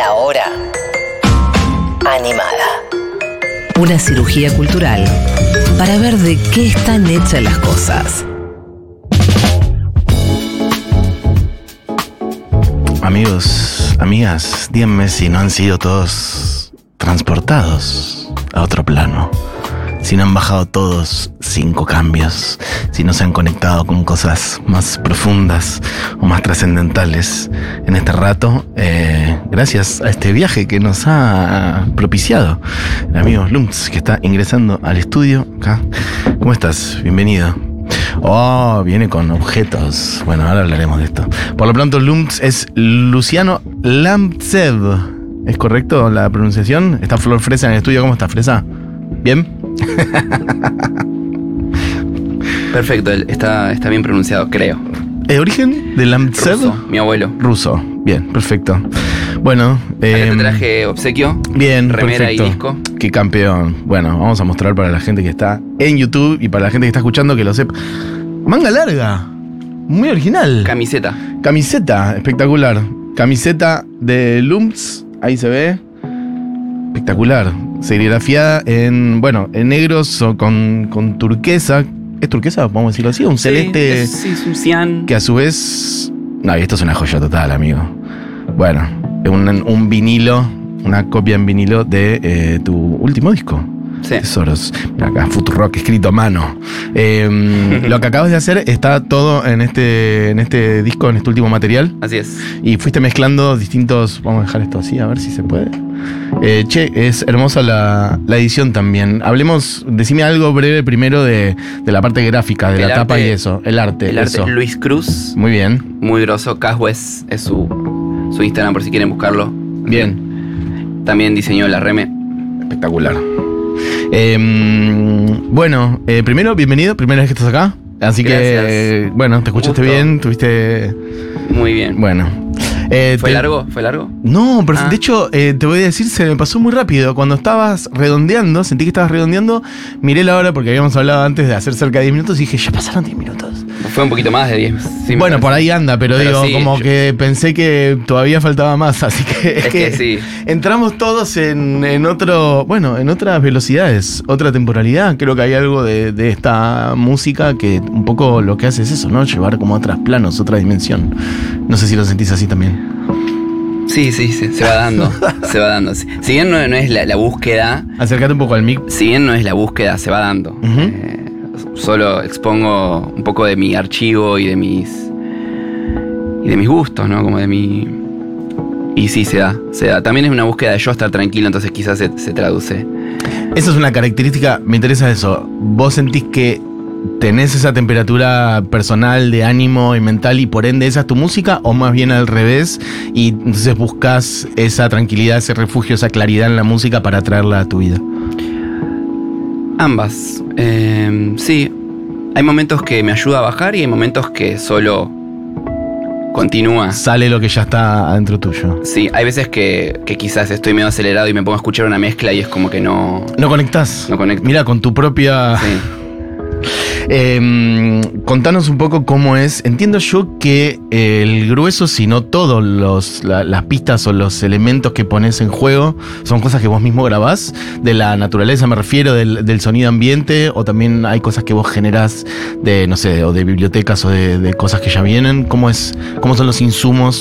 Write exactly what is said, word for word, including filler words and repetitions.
La hora animada. Una cirugía cultural para ver de qué están hechas las cosas. Amigos, amigas, díganme si no han sido todos transportados a otro plano. Si no han bajado todos cinco cambios, si no se han conectado con cosas más profundas o más trascendentales en este rato, eh, gracias a este viaje que nos ha propiciado el amigo Lumps, que está ingresando al estudio acá. ¿Cómo estás? Bienvenido. Oh, viene con objetos. Bueno, ahora hablaremos de esto. Por lo pronto, Lumps es Luciano Lamptsev. ¿Es correcto la pronunciación? ¿Está Flor Fresa en el estudio? ¿Cómo está, Fresa? ¿Bien? Perfecto, está, está bien pronunciado, creo. ¿El origen de Lamptsev? Ruso, mi abuelo. Ruso, bien, perfecto. Bueno, eh, acá te traje obsequio. Bien, remera perfecto. Y disco. Qué campeón. Bueno, vamos a mostrar para la gente que está en YouTube y para la gente que está escuchando que lo sepa. Manga larga, muy original. Camiseta. Camiseta, espectacular. Camiseta de Lumps, ahí se ve. Espectacular. Serigrafiada en, bueno, en negros o con, con turquesa. ¿Es turquesa? Vamos a decirlo así. Un Sí, celeste. es, sí, es un cian. Que a su vez... No, y esto es una joya total, amigo. Bueno, un, un vinilo, una copia en vinilo de eh, tu último disco. Sí. Tesoros. Mira acá, Futurock escrito a mano. Eh, lo que acabas de hacer está todo en este, en este disco, en este último material. Así es. Y fuiste mezclando distintos... Vamos a dejar esto así, a ver si se puede. Eh, che, es hermosa la, la edición también. Hablemos, decime algo breve primero de, de la parte gráfica, de El la tapa arte- y eso. El arte, El arte eso. Luis Cruz, Muy bien. muy grosso. Caswes es su, su Instagram por si quieren buscarlo. Bien. También diseñó la reme. Espectacular. Eh, bueno, eh, primero, bienvenido, primera vez que estás acá. Así que, Gracias. bueno, te escuchaste Gusto. bien, tuviste... Muy bien. Bueno. Eh, ¿Fue te- largo? ¿Fue largo? No, pero Ah. de hecho, eh, te voy a decir, se me pasó muy rápido. Cuando estabas redondeando, sentí que estabas redondeando, miré la hora porque habíamos hablado antes de hacer cerca de diez minutos y dije, ya pasaron diez minutos. Fue un poquito más de diez. Sí, me Bueno, parece. por ahí anda, pero, Pero digo, sí, como yo- que pensé que todavía faltaba más, así que Es que sí. entramos todos en, en otro, bueno, en otras velocidades, otra temporalidad. Creo que hay algo de, de esta música que un poco lo que hace es eso, ¿no? Llevar como a otros planos, otra dimensión. No sé si lo sentís así también. Sí, sí, sí, se va dando. se va dando. Si si bien no, no es la, la búsqueda, Acércate un poco al mic. si bien no es la búsqueda, se va dando. Ujú. Eh, solo expongo un poco de mi archivo y de mis. y de mis gustos, ¿no? Como de mi. Y sí, se da, se da. También es una búsqueda de yo estar tranquilo, entonces quizás se, se traduce. Esa es una característica, me interesa eso. ¿Vos sentís que tenés esa temperatura personal de ánimo y mental y por ende esa es tu música o más bien al revés y entonces buscas esa tranquilidad, ese refugio, esa claridad en la música para traerla a tu vida? Ambas. Eh, sí. Hay momentos que me ayuda a bajar y hay momentos que solo continúa. Sale lo que ya está adentro tuyo. Sí, hay veces que, que quizás estoy medio acelerado y me pongo a escuchar una mezcla y es como que no, ¿No conectás? no conecto. Mira, con tu propia... Sí. Eh, contanos un poco cómo es. Entiendo yo que el grueso, si no todos los la- las pistas o los elementos que pones en juego son cosas que vos mismo grabás. De la naturaleza me refiero, del, del sonido ambiente, o también hay cosas que vos generás de, no sé, o de bibliotecas o de, de cosas que ya vienen. ¿Cómo es, cómo son los insumos